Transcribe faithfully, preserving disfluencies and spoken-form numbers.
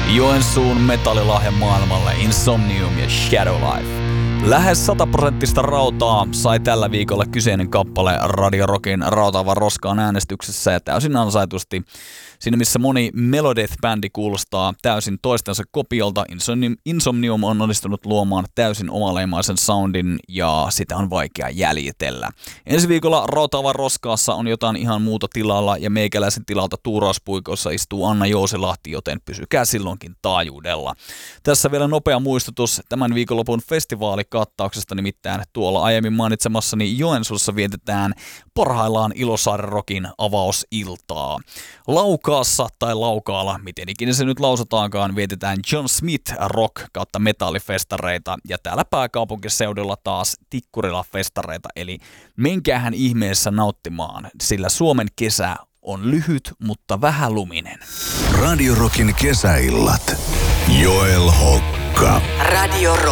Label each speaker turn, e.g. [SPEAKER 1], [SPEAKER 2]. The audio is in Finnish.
[SPEAKER 1] Joensuun metallilahja maailmalle Insomnium ja Shadowlife. Lähes sataprosenttista rautaa sai tällä viikolla kyseinen kappale Radio Rockin Rautaavan roskaan äänestyksessä ja täysin ansaitusti. Siinä missä moni Melodeath-bändi kuulostaa täysin toistensa kopiolta, Insomnium on onnistunut luomaan täysin omaleimaisen soundin ja sitä on vaikea jäljitellä. Ensi viikolla Rautaavan roskaassa on jotain ihan muuta tilalla ja meikäläisen tilalta tuurauspuikossa istuu Anna Jousilahti, joten pysykää silloinkin taajuudella. Tässä vielä nopea muistutus tämän viikonlopun festivaalikattauksesta, nimittäin tuolla aiemmin mainitsemassani Joensuussa vietetään parhaillaan Ilosaaren Rockin avausiltaa. Laukaassa tai Laukaalla, miten ikinä se nyt lausutaankaan, vietetään John Smith Rock kautta metallifestareita ja täällä pääkaupunkiseudulla taas Tikkurila-festareita, eli menkäähän ihmeessä nauttimaan, sillä Suomen kesä on lyhyt, mutta vähäluminen.
[SPEAKER 2] Radio Rockin kesäillat. Joel Hokka.
[SPEAKER 3] Radio Rock.